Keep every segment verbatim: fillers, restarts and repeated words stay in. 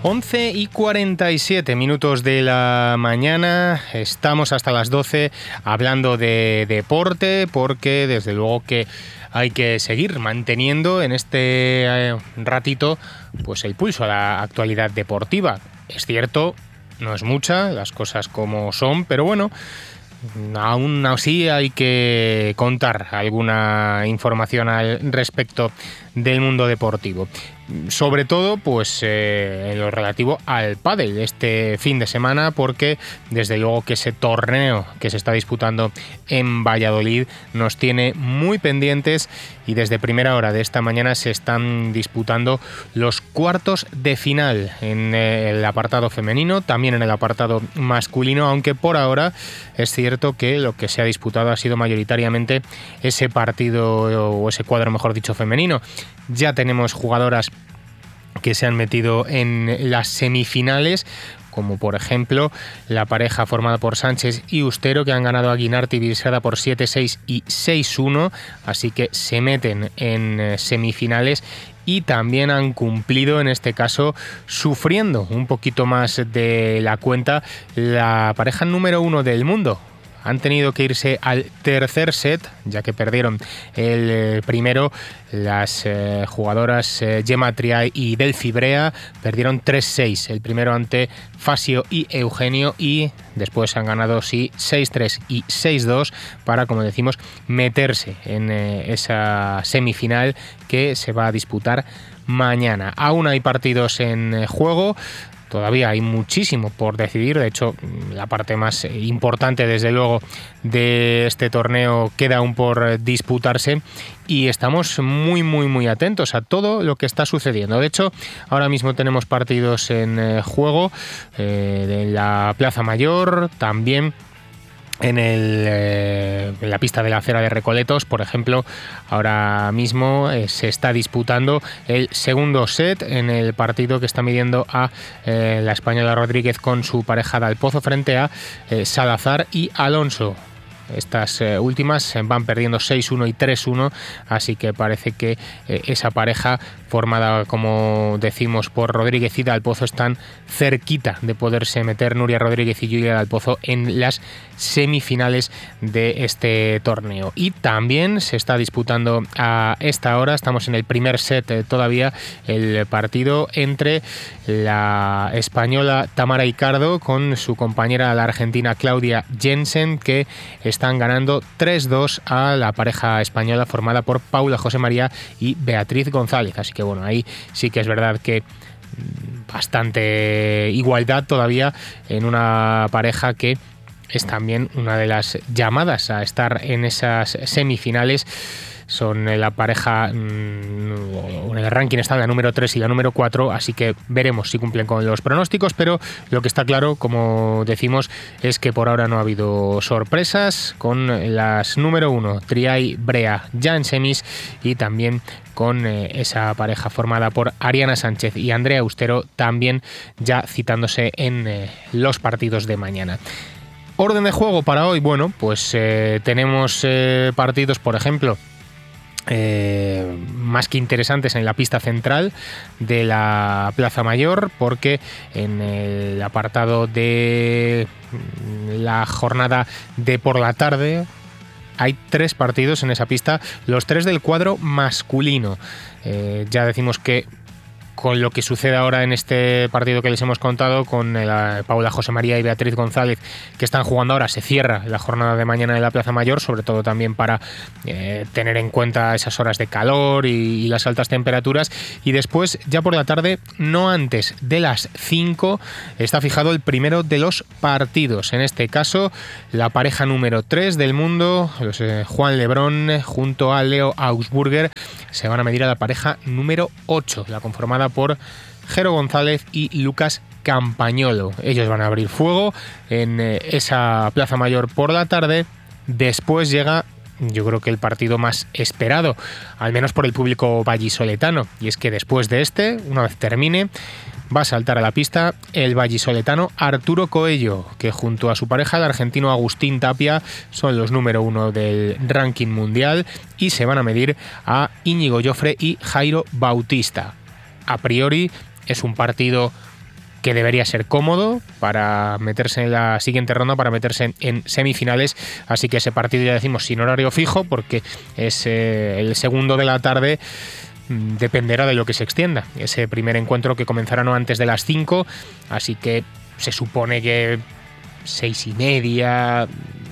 once y cuarenta y siete minutos de la mañana, estamos hasta las doce hablando de deporte, porque desde luego que hay que seguir manteniendo en este eh, ratito pues el pulso a la actualidad deportiva. Es cierto, no es mucha, las cosas como son, pero bueno, aún así hay que contar alguna información al respecto del mundo deportivo. Sobre todo pues eh, en lo relativo al pádel este fin de semana, porque desde luego que ese torneo que se está disputando en Valladolid nos tiene muy pendientes, y desde primera hora de esta mañana se están disputando los cuartos de final en el apartado femenino, también en el apartado masculino, aunque por ahora es cierto que lo que se ha disputado ha sido mayoritariamente ese partido o ese cuadro, mejor dicho, femenino. Ya tenemos jugadoras que se han metido en las semifinales, como por ejemplo la pareja formada por Sánchez y Ustero, que han ganado a Guinart y Vilsada por siete seis y seis uno, así que se meten en semifinales. Y también han cumplido, en este caso, sufriendo un poquito más de la cuenta, la pareja número uno del mundo. Han tenido que irse al tercer set, ya que perdieron el primero. Las eh, jugadoras eh, Gemma Triay y Delphi Brea perdieron tres seis, el primero ante Fasio y Eugenio, y después han ganado sí seis tres y seis dos para, como decimos, meterse en eh, esa semifinal que se va a disputar mañana. Aún hay partidos en eh, juego. Todavía hay muchísimo por decidir. De hecho, la parte más importante, desde luego, de este torneo queda aún por disputarse, y estamos muy, muy, muy atentos a todo lo que está sucediendo. De hecho, ahora mismo tenemos partidos en juego eh, de la Plaza Mayor, también en, el, eh, en la pista de la Acera de Recoletos, por ejemplo. Ahora mismo eh, se está disputando el segundo set en el partido que está midiendo a eh, la española Rodríguez con su pareja Dal Pozo frente a eh, Salazar y Alonso. Estas eh, últimas van perdiendo seis uno y tres uno, así que parece que eh, esa pareja, formada, como decimos, por Rodríguez y Dal Pozo, están cerquita de poderse meter, Nuria Rodríguez y Julia Dal Pozo, en las semifinales de este torneo. Y también se está disputando a esta hora, estamos en el primer set eh, todavía, el partido entre la española Tamara Icardo con su compañera, la argentina Claudia Jensen, que están ganando tres dos a la pareja española formada por Paula José María y Beatriz González. Así que bueno, ahí sí que es verdad que bastante igualdad todavía en una pareja que es también una de las llamadas a estar en esas semifinales. Son la pareja, en el ranking está la número tres y la número cuatro, así que veremos si cumplen con los pronósticos, pero lo que está claro, como decimos, es que por ahora no ha habido sorpresas, con las número uno, Triay Brea, ya en semis, y también con eh, esa pareja formada por Ariana Sánchez y Andrea Austero, también ya citándose en eh, los partidos de mañana. Orden de juego para hoy, bueno, pues eh, tenemos eh, partidos, por ejemplo, Eh, más que interesantes en la pista central de la Plaza Mayor, porque en el apartado de la jornada de por la tarde hay tres partidos en esa pista, los tres del cuadro masculino. Eh, ya decimos que con lo que sucede ahora en este partido que les hemos contado, con eh, Paula José María y Beatriz González, que están jugando ahora, se cierra la jornada de mañana de la Plaza Mayor, sobre todo también para eh, tener en cuenta esas horas de calor y, y las altas temperaturas. Y después, ya por la tarde, no antes de las cinco, está fijado el primero de los partidos. En este caso, la pareja número tres del mundo, los, eh, Juan Lebrón junto a Leo Augsburger, se van a medir a la pareja número ocho, la conformada por Jero González y Lucas Campañolo. Ellos van a abrir fuego en eh, esa Plaza Mayor por la tarde. Después llega, yo creo que el partido más esperado, al menos por el público vallisoletano, y es que después de este, una vez termine, va a saltar a la pista el vallisoletano Arturo Coello, que junto a su pareja, el argentino Agustín Tapia, son los número uno del ranking mundial, y se van a medir a Íñigo Jofre y Jairo Bautista. A priori es un partido que debería ser cómodo para meterse en la siguiente ronda, para meterse en, en semifinales. Así que ese partido, ya decimos, sin horario fijo, porque es eh, el segundo de la tarde. Dependerá de lo que se extienda ese primer encuentro, que comenzará no antes de las cinco, así que se supone que seis y media,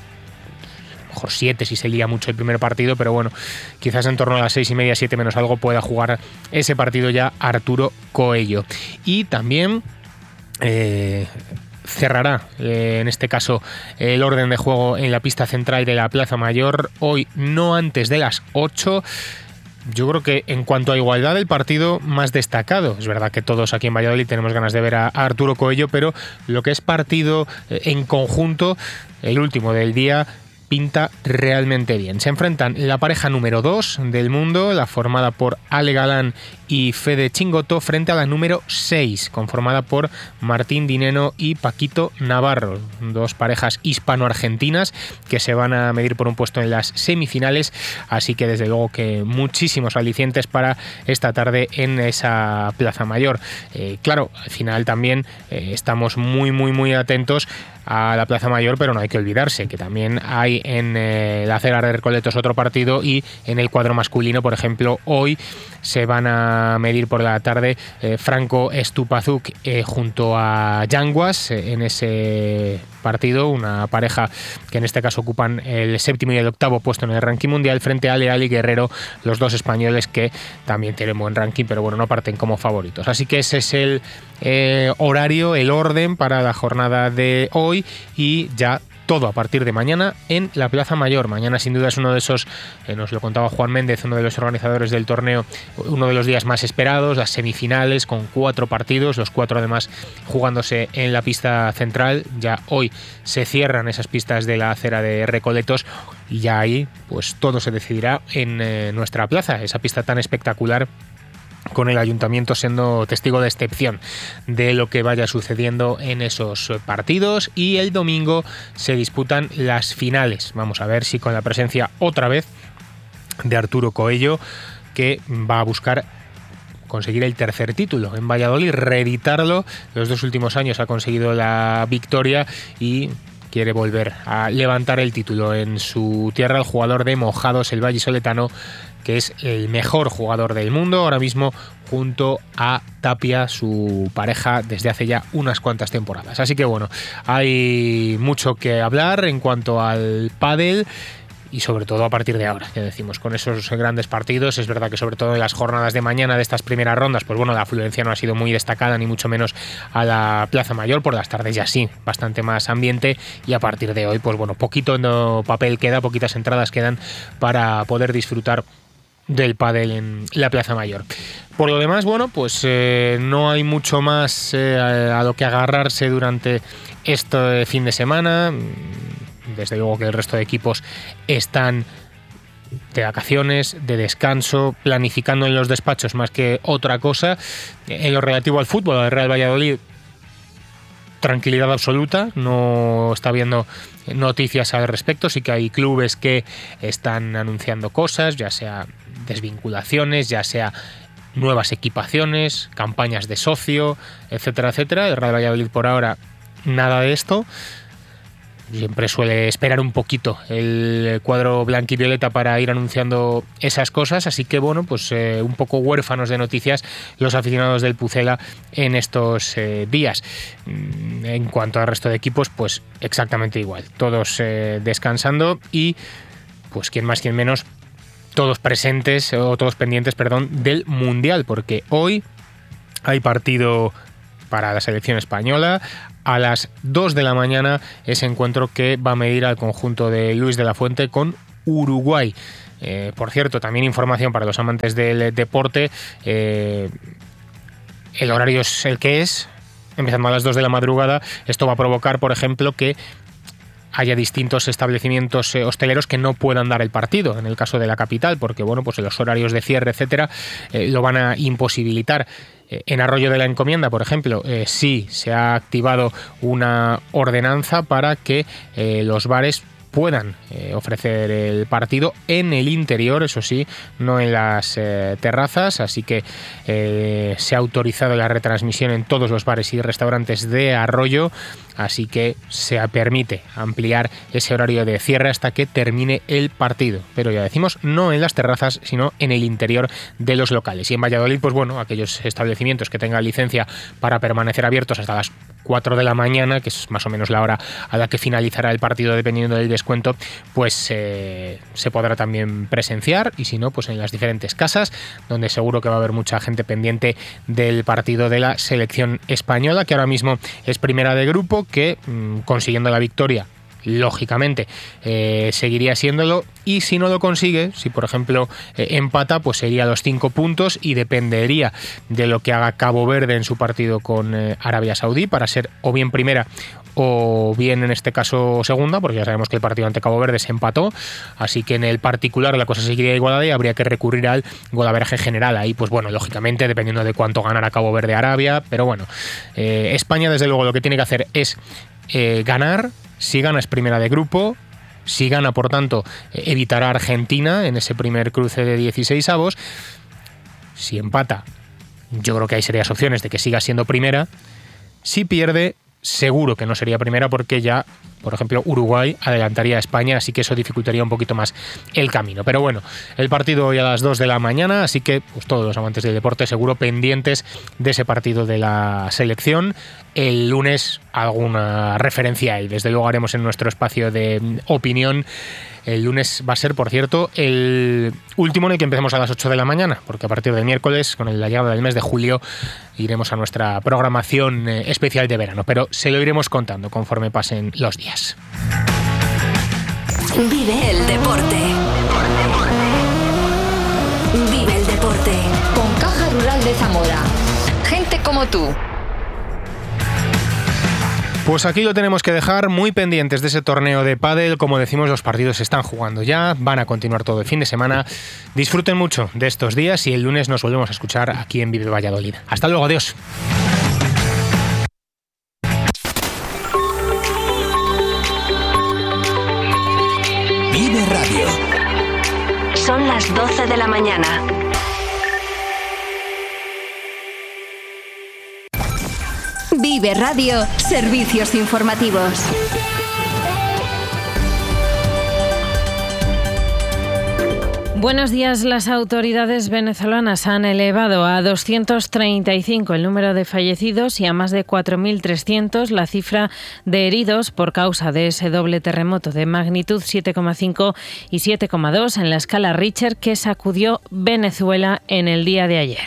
mejor siete si se lía mucho el primer partido, pero bueno, quizás en torno a las seis y media, siete menos algo, pueda jugar ese partido ya Arturo Coello. Y también eh, cerrará eh, en este caso el orden de juego en la pista central de la Plaza Mayor, hoy no antes de las ocho. Yo creo que en cuanto a igualdad, el partido más destacado. Es verdad que todos aquí en Valladolid tenemos ganas de ver a Arturo Coello, pero lo que es partido en conjunto, el último del día, pinta realmente bien. Se enfrentan la pareja número dos del mundo, la formada por Ale Galán y Fede Chingoto, frente a la número seis, conformada por Martín Dineno y Paquito Navarro, dos parejas hispano-argentinas que se van a medir por un puesto en las semifinales, así que desde luego que muchísimos alicientes para esta tarde en esa Plaza Mayor. Eh, claro, al final también eh, estamos muy muy muy atentos a la Plaza Mayor, pero no hay que olvidarse que también hay en eh, la Acera de Recoletos otro partido, y en el cuadro masculino, por ejemplo, hoy se van a medir por la tarde eh, Franco Estupazuk eh, junto a Yanguas eh, en ese partido, una pareja que en este caso ocupan el séptimo y el octavo puesto en el ranking mundial, frente a Ale Ali Guerrero, los dos españoles que también tienen buen ranking, pero bueno, no parten como favoritos. Así que ese es el eh, horario, el orden para la jornada de hoy, y ya todo a partir de mañana en la Plaza Mayor. Mañana sin duda es uno de esos, eh, nos lo contaba Juan Méndez, uno de los organizadores del torneo, uno de los días más esperados, las semifinales con cuatro partidos, los cuatro además jugándose en la pista central. Ya hoy se cierran esas pistas de la Acera de Recoletos y ya ahí pues todo se decidirá en eh, nuestra plaza, esa pista tan espectacular, con el ayuntamiento siendo testigo de excepción de lo que vaya sucediendo en esos partidos. Y el domingo se disputan las finales. Vamos a ver si con la presencia otra vez de Arturo Coello, que va a buscar conseguir el tercer título en Valladolid, reeditarlo. Los dos últimos años ha conseguido la victoria y quiere volver a levantar el título en su tierra. El jugador de Mojados, el vallisoletano, que es el mejor jugador del mundo ahora mismo, junto a Tapia, su pareja desde hace ya unas cuantas temporadas. Así que bueno, hay mucho que hablar en cuanto al pádel, y sobre todo a partir de ahora, ya decimos, con esos grandes partidos. Es verdad que sobre todo en las jornadas de mañana de estas primeras rondas, pues bueno, la afluencia no ha sido muy destacada, ni mucho menos a la Plaza Mayor. Por las tardes ya sí, bastante más ambiente, y a partir de hoy, pues bueno, poquito no papel queda, poquitas entradas quedan para poder disfrutar del pádel en la Plaza Mayor. Por lo demás, bueno, pues eh, no hay mucho más eh, a lo que agarrarse durante este fin de semana. Desde luego que el resto de equipos están de vacaciones, de descanso, planificando en los despachos más que otra cosa. En lo relativo al fútbol, al Real Valladolid, tranquilidad absoluta, no está habiendo noticias al respecto. Sí que hay clubes que están anunciando cosas, ya sea desvinculaciones, ya sea nuevas equipaciones, campañas de socio, etcétera, etcétera. El Real Valladolid por ahora nada de esto. Siempre suele esperar un poquito el cuadro blanquivioleta para ir anunciando esas cosas, así que bueno, pues eh, un poco huérfanos de noticias los aficionados del Pucela en estos eh, días. En cuanto al resto de equipos, pues exactamente igual, todos eh, descansando, y pues quien más quien menos, todos presentes o todos pendientes, perdón, del Mundial, porque hoy hay partido para la selección española. A las dos de la mañana, ese encuentro que va a medir al conjunto de Luis de la Fuente con Uruguay. Eh, por cierto, también información para los amantes del deporte. Eh, el horario es el que es, empezando a las dos de la madrugada. Esto va a provocar, por ejemplo, que haya distintos establecimientos eh, hosteleros que no puedan dar el partido, en el caso de la capital, porque bueno, pues los horarios de cierre, etcétera, eh, lo van a imposibilitar. En Arroyo de la Encomienda, por ejemplo, eh, sí se ha activado una ordenanza para que eh, los bares puedan eh, ofrecer el partido en el interior, eso sí, no en las eh, terrazas, así que eh, se ha autorizado la retransmisión en todos los bares y restaurantes de Arroyo, así que se permite ampliar ese horario de cierre hasta que termine el partido, pero ya decimos, no en las terrazas, sino en el interior de los locales. Y en Valladolid, pues bueno, aquellos establecimientos que tengan licencia para permanecer abiertos hasta las cuatro de la mañana, que es más o menos la hora a la que finalizará el partido dependiendo del descuento, pues eh, se podrá también presenciar, y si no, pues en las diferentes casas, donde seguro que va a haber mucha gente pendiente del partido de la selección española, que ahora mismo es primera de grupo, que mmm, consiguiendo la victoria, lógicamente eh, seguiría siéndolo, y si no lo consigue, si por ejemplo eh, empata, pues sería los cinco puntos y dependería de lo que haga Cabo Verde en su partido con eh, Arabia Saudí para ser o bien primera o bien en este caso segunda, porque ya sabemos que el partido ante Cabo Verde se empató, así que en el particular la cosa seguiría igualada y habría que recurrir al golaveraje general. Ahí pues bueno, lógicamente dependiendo de cuánto ganara Cabo Verde Arabia, pero bueno, eh, España desde luego lo que tiene que hacer es eh, ganar. Si gana es primera de grupo, si gana por tanto evitará a Argentina en ese primer cruce de dieciséis avos. Si empata, yo creo que hay serias opciones de que siga siendo primera. Si pierde, seguro que no sería primera, porque ya, por ejemplo, Uruguay adelantaría a España, así que eso dificultaría un poquito más el camino. Pero bueno, el partido hoy a las dos de la mañana, así que pues todos los amantes del deporte seguro pendientes de ese partido de la selección. El lunes alguna referencia y desde luego haremos en nuestro espacio de opinión. El lunes va a ser, por cierto, el último en el que empecemos a las ocho de la mañana, porque a partir del miércoles, con la llegada del mes de julio, iremos a nuestra programación especial de verano, pero se lo iremos contando conforme pasen los días. Vive el deporte. Vive el deporte. Con Caja Rural de Zamora. Gente como tú. Pues aquí lo tenemos que dejar, muy pendientes de ese torneo de pádel. Como decimos, los partidos se están jugando ya, van a continuar todo el fin de semana. Disfruten mucho de estos días y el lunes nos volvemos a escuchar aquí en Vive Valladolid. Hasta luego, adiós. Vive Radio. Son las doce de la mañana. Vive Radio, servicios informativos. Buenos días. Las autoridades venezolanas han elevado a doscientos treinta y cinco el número de fallecidos y a más de cuatro mil trescientos la cifra de heridos por causa de ese doble terremoto de magnitud siete coma cinco y siete coma dos en la escala Richter que sacudió Venezuela en el día de ayer.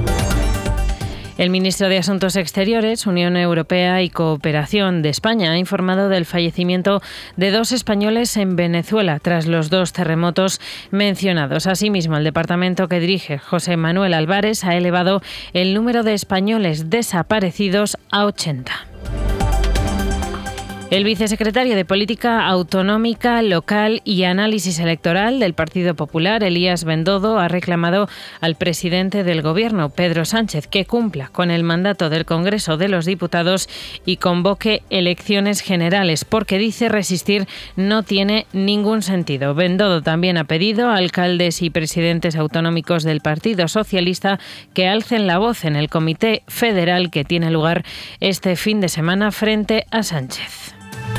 El ministro de Asuntos Exteriores, Unión Europea y Cooperación de España ha informado del fallecimiento de dos españoles en Venezuela tras los dos terremotos mencionados. Asimismo, el departamento que dirige José Manuel Álvarez ha elevado el número de españoles desaparecidos a ochenta. El vicesecretario de Política Autonómica, Local y Análisis Electoral del Partido Popular, Elías Bendodo, ha reclamado al presidente del Gobierno, Pedro Sánchez, que cumpla con el mandato del Congreso de los Diputados y convoque elecciones generales, porque dice resistir no tiene ningún sentido. Bendodo también ha pedido a alcaldes y presidentes autonómicos del Partido Socialista que alcen la voz en el Comité Federal que tiene lugar este fin de semana frente a Sánchez.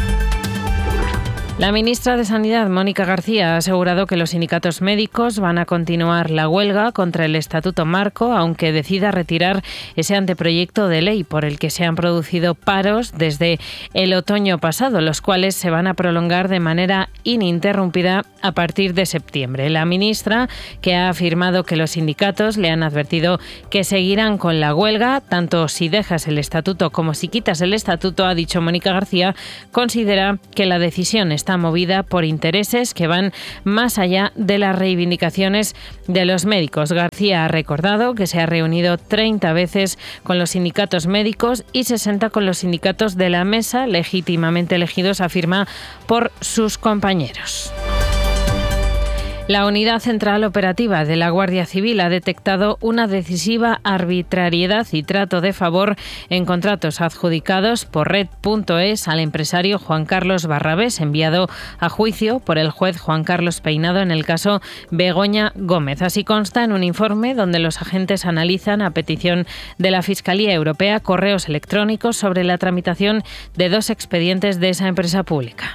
La ministra de Sanidad, Mónica García, ha asegurado que los sindicatos médicos van a continuar la huelga contra el Estatuto Marco, aunque decida retirar ese anteproyecto de ley por el que se han producido paros desde el otoño pasado, los cuales se van a prolongar de manera ininterrumpida a partir de septiembre. La ministra, que ha afirmado que los sindicatos le han advertido que seguirán con la huelga, tanto si dejas el estatuto como si quitas el estatuto, ha dicho Mónica García, considera que la decisión está movida por intereses que van más allá de las reivindicaciones de los médicos. García ha recordado que se ha reunido treinta veces con los sindicatos médicos y sesenta con los sindicatos de la mesa, legítimamente elegidos, afirma, por sus compañeros. La Unidad Central Operativa de la Guardia Civil ha detectado una decisiva arbitrariedad y trato de favor en contratos adjudicados por Red punto es al empresario Juan Carlos Barrabés, enviado a juicio por el juez Juan Carlos Peinado en el caso Begoña Gómez. Así consta en un informe donde los agentes analizan, a petición de la Fiscalía Europea, correos electrónicos sobre la tramitación de dos expedientes de esa empresa pública.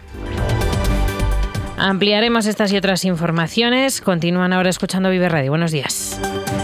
Ampliaremos estas y otras informaciones. Continúan ahora escuchando Vive Radio. Buenos días.